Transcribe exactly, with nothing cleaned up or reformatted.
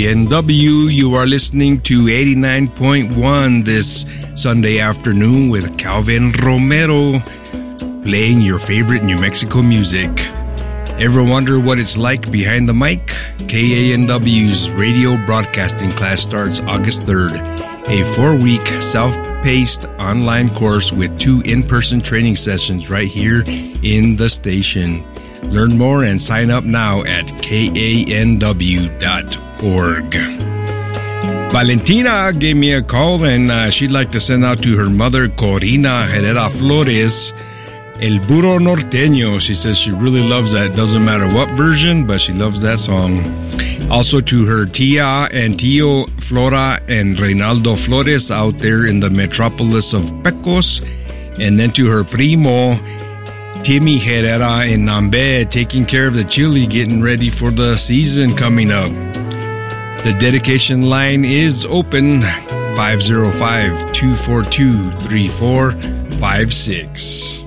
A N W. You are listening to eighty-nine point one this Sunday afternoon with Calvin Romero, playing your favorite New Mexico music. Ever wonder what it's like behind the mic? K A N W's radio broadcasting class starts August third, a four-week self-paced online course with two in-person training sessions right here in the station. Learn more and sign up now at K A N W dot org. Valentina gave me a call and uh, she'd like to send out to her mother, Corina Herrera Flores, El Burro Norteño. She says she really loves that. Doesn't matter what version, but she loves that song. Also to her tia and tío Flora and Reynaldo Flores out there in the metropolis of Pecos. And then to her primo, Timmy Herrera in Nambe, taking care of the chili, getting ready for the season coming up. The dedication line is open, five oh five, two four two, three four five six.